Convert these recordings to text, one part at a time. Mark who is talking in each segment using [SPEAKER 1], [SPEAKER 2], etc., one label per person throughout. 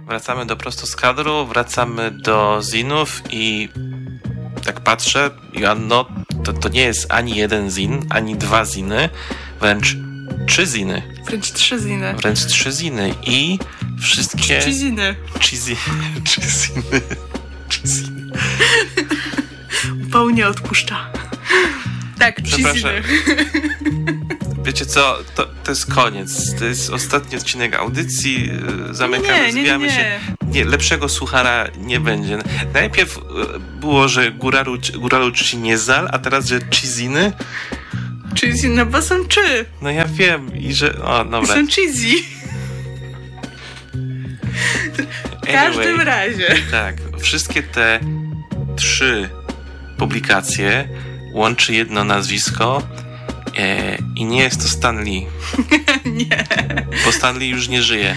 [SPEAKER 1] wracamy do Prosto z kadru, wracamy do zinów i tak patrzę, Joanno, to nie jest ani jeden zin, ani dwa ziny, wręcz 3 ziny.
[SPEAKER 2] Wręcz 3 ziny.
[SPEAKER 1] Wręcz 3 ziny i wszystkie...
[SPEAKER 2] Cheesiny. Upał nie odpuszcza. Tak, cheesiny.
[SPEAKER 1] Wiecie co, to jest koniec. To jest ostatni odcinek audycji. Zamykamy, zwijamy się. Nie, lepszego suchara nie będzie. Najpierw było, że góralu czy niezal, a teraz, że cheesiny.
[SPEAKER 2] Cheesy, no bo są czy.
[SPEAKER 1] No ja wiem i że... O, dobra.
[SPEAKER 2] Są cheesy. W każdym razie.
[SPEAKER 1] Tak, wszystkie te 3 publikacje łączy jedno nazwisko i nie jest to Stan Lee.
[SPEAKER 2] Nie.
[SPEAKER 1] Bo Stan Lee już nie żyje.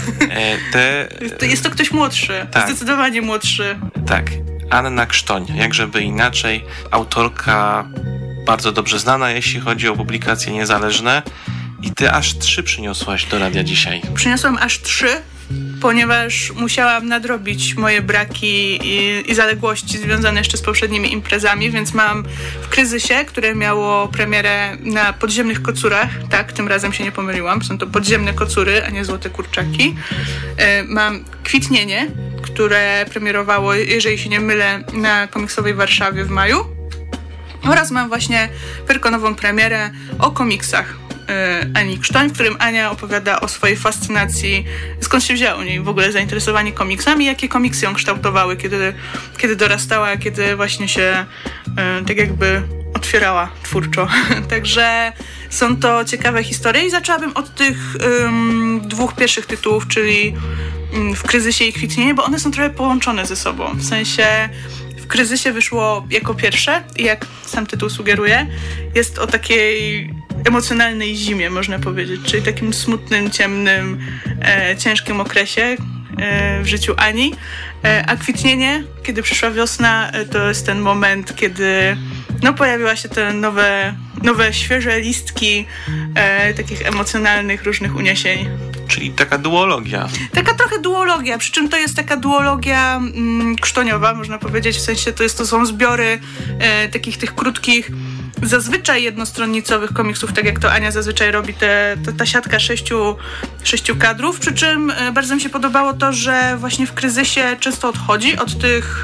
[SPEAKER 2] Jest to ktoś młodszy. Tak. Zdecydowanie młodszy.
[SPEAKER 1] Tak. Anna Krztoń, jakżeby inaczej. Autorka bardzo dobrze znana, jeśli chodzi o publikacje niezależne. I ty aż 3 przyniosłaś do radia dzisiaj.
[SPEAKER 2] Przyniosłam aż 3, ponieważ musiałam nadrobić moje braki i zaległości związane jeszcze z poprzednimi imprezami, więc mam w Kryzysie, które miało premierę na Podziemnych Kocurach, tak, tym razem się nie pomyliłam, są to Podziemne Kocury, a nie Złote Kurczaki. Mam Kwitnienie, które premierowało, jeżeli się nie mylę, na Komiksowej Warszawie w maju. Oraz mam właśnie perkonową premierę o komiksach Ani Krztoń, w którym Ania opowiada o swojej fascynacji, skąd się wzięło u niej w ogóle zainteresowanie komiksami, jakie komiksy ją kształtowały, kiedy dorastała, kiedy właśnie się tak jakby otwierała twórczo. Także są to ciekawe historie i zaczęłabym od tych 2 pierwszych tytułów, czyli w Kryzysie i Kwitnienie, bo one są trochę połączone ze sobą. W sensie w Kryzysie wyszło jako pierwsze i jak sam tytuł sugeruje, jest o takiej emocjonalnej zimie, można powiedzieć, czyli takim smutnym, ciemnym, ciężkim okresie w życiu Ani. A Kwitnienie, kiedy przyszła wiosna, to jest ten moment, kiedy pojawiła się te nowe świeże listki takich emocjonalnych różnych uniesień.
[SPEAKER 1] Czyli taka duologia.
[SPEAKER 2] Taka trochę duologia, przy czym to jest taka duologia krztoniowa, można powiedzieć, w sensie to są zbiory takich tych krótkich, zazwyczaj jednostronnicowych komiksów, tak jak to Ania zazwyczaj robi, ta siatka 6 kadrów, przy czym bardzo mi się podobało to, że właśnie w Kryzysie często odchodzi od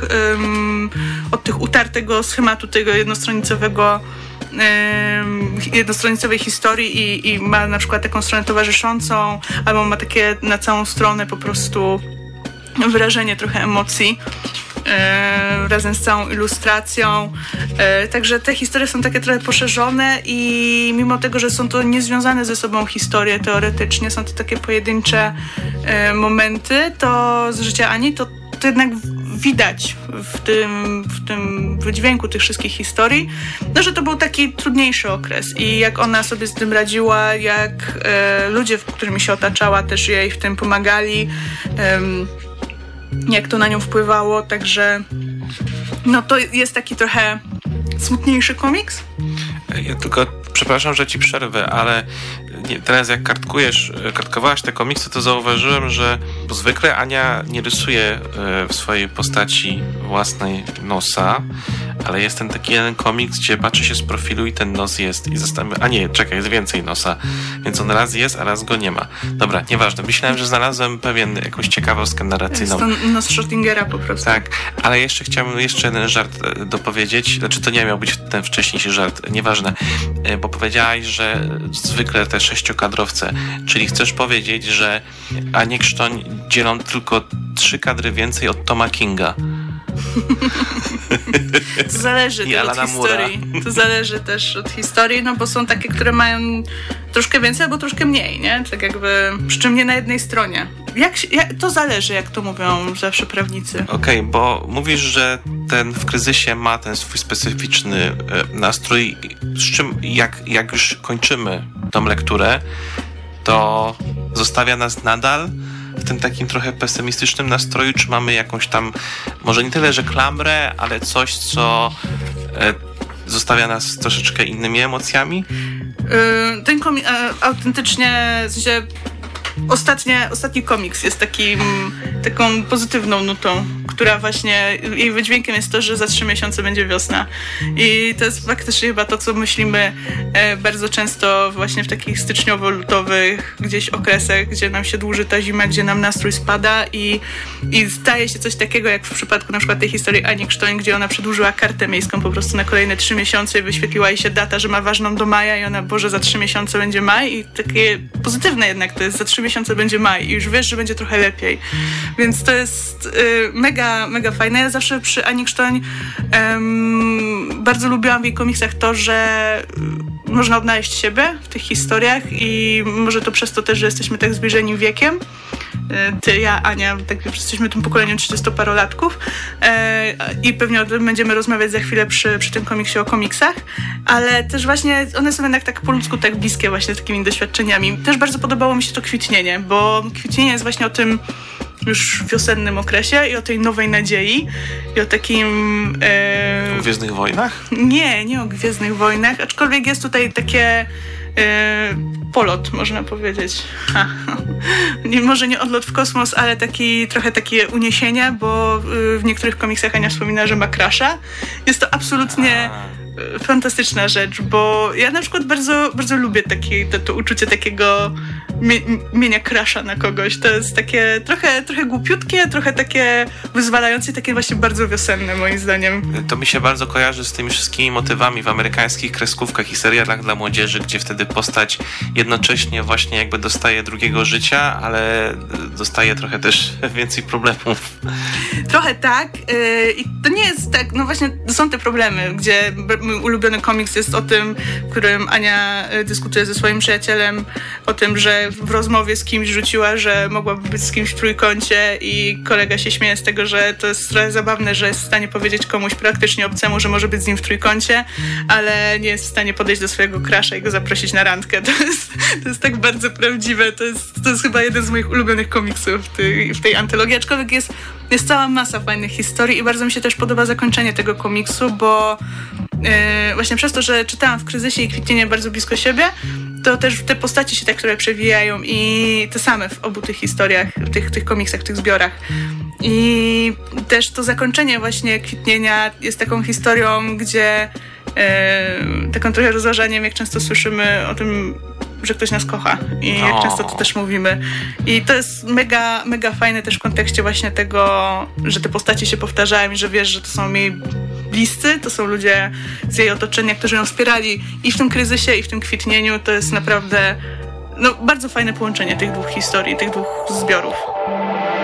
[SPEAKER 2] tych utartego schematu tego jednostronicowej historii i ma na przykład taką stronę towarzyszącą, albo ma takie na całą stronę po prostu wyrażenie trochę emocji razem z całą ilustracją. Także te historie są takie trochę poszerzone i mimo tego, że są to niezwiązane ze sobą historie teoretycznie, są to takie pojedyncze momenty z życia Ani, to jednak widać w tym wydźwięku tych wszystkich historii, że to był taki trudniejszy okres i jak ona sobie z tym radziła, jak ludzie, którymi się otaczała, też jej w tym pomagali, jak to na nią wpływało, także to jest taki trochę smutniejszy komiks.
[SPEAKER 1] Ja tylko, przepraszam, że ci przerwę, ale teraz jak kartkowałaś te komiksy, to zauważyłem, że zwykle Ania nie rysuje w swojej postaci własnej nosa, ale jest ten taki jeden komiks, gdzie patrzy się z profilu i ten nos jest i zastanawiam, a nie, czekaj, jest więcej nosa, więc on raz jest, a raz go nie ma. Dobra, nieważne, myślałem, że znalazłem jakąś ciekawostkę narracyjną.
[SPEAKER 2] Jest to nos Schrödingera po prostu.
[SPEAKER 1] Tak, ale chciałbym jeszcze jeden żart dopowiedzieć, znaczy to nie miał być ten wcześniejszy żart, nieważne, bo powiedziałaś, że zwykle te 6-kadrowce, czyli chcesz powiedzieć, że Anię Krztoń dzielą tylko 3 kadry więcej od Toma Kinga.
[SPEAKER 2] To zależy od historii. To zależy też od historii, bo są takie, które mają troszkę więcej albo troszkę mniej, nie? Tak jakby, przy czym nie na jednej stronie. To zależy, jak to mówią zawsze prawnicy.
[SPEAKER 1] Okej, bo mówisz, że ten w Kryzysie ma ten swój specyficzny nastrój, z czym jak już kończymy tą lekturę, to zostawia nas nadal w tym takim trochę pesymistycznym nastroju, czy mamy jakąś tam, może nie tyle, że klamrę, ale coś, co zostawia nas z troszeczkę innymi emocjami?
[SPEAKER 2] Ten autentycznie, w sensie, ostatni komiks jest taką pozytywną nutą, która właśnie, jej wydźwiękiem jest to, że za 3 miesiące będzie wiosna. I to jest faktycznie chyba to, co myślimy bardzo często właśnie w takich styczniowo-lutowych gdzieś okresach, gdzie nam się dłuży ta zima, gdzie nam nastrój spada i staje się coś takiego, jak w przypadku na przykład tej historii Ani Krztoń, gdzie ona przedłużyła kartę miejską po prostu na kolejne 3 miesiące i wyświetliła jej się data, że ma ważną do maja i ona, Boże, za 3 miesiące będzie maj i takie pozytywne jednak to jest, za 3 miesiące będzie maj i już wiesz, że będzie trochę lepiej. Więc to jest mega, mega fajne. Ja zawsze przy Ani Krztoń bardzo lubiłam w jej komiksach to, że można odnaleźć siebie w tych historiach i może to przez to też, że jesteśmy tak zbliżeni wiekiem. Ty, ja, Ania, tak jesteśmy tym pokoleniem 30-parolatków i pewnie o tym będziemy rozmawiać za chwilę przy tym komiksie o komiksach, ale też właśnie one są jednak tak po ludzku tak bliskie właśnie z takimi doświadczeniami. Też bardzo podobało mi się to Kwitnienie, bo Kwitnienie jest właśnie o tym już wiosennym okresie i o tej nowej nadziei i o takim...
[SPEAKER 1] O Gwiezdnych Wojnach?
[SPEAKER 2] Nie o Gwiezdnych Wojnach, aczkolwiek jest tutaj takie polot, można powiedzieć. Może nie odlot w kosmos, ale trochę takie uniesienie, bo w niektórych komiksach Ania wspomina, że ma crusha. Jest to absolutnie fantastyczna rzecz, bo ja na przykład bardzo, bardzo lubię to uczucie takiego mienia crusha na kogoś. To jest takie trochę głupiutkie, trochę takie wyzwalające, takie właśnie bardzo wiosenne moim zdaniem.
[SPEAKER 1] To mi się bardzo kojarzy z tymi wszystkimi motywami w amerykańskich kreskówkach i serialach dla młodzieży, gdzie wtedy postać jednocześnie właśnie jakby dostaje drugiego życia, ale dostaje trochę też więcej problemów.
[SPEAKER 2] Trochę tak. I to nie jest tak, no właśnie to są te problemy, gdzie mój ulubiony komiks jest o tym, w którym Ania dyskutuje ze swoim przyjacielem o tym, że w rozmowie z kimś rzuciła, że mogłaby być z kimś w trójkącie i kolega się śmieje z tego, że to jest trochę zabawne, że jest w stanie powiedzieć komuś praktycznie obcemu, że może być z nim w trójkącie, ale nie jest w stanie podejść do swojego crusha i go zaprosić na randkę. To jest tak bardzo prawdziwe. To jest chyba jeden z moich ulubionych komiksów w tej antologii, aczkolwiek jest cała masa fajnych historii i bardzo mi się też podoba zakończenie tego komiksu, bo właśnie przez to, że czytałam w Kryzysie i Kwitnienie bardzo blisko siebie, to też te postaci się tak, które przewijają i te same w obu tych historiach, tych komiksach, w tych zbiorach. I też to zakończenie właśnie Kwitnienia jest taką historią, gdzie taką trochę rozważaniem, jak często słyszymy o tym, że ktoś nas kocha i jak często to też mówimy. I to jest mega, mega fajne też w kontekście właśnie tego, że te postaci się powtarzają i że wiesz, że to są jej bliscy, to są ludzie z jej otoczenia, którzy ją wspierali i w tym kryzysie, i w tym kwitnieniu. To jest naprawdę bardzo fajne połączenie tych dwóch historii, tych dwóch zbiorów.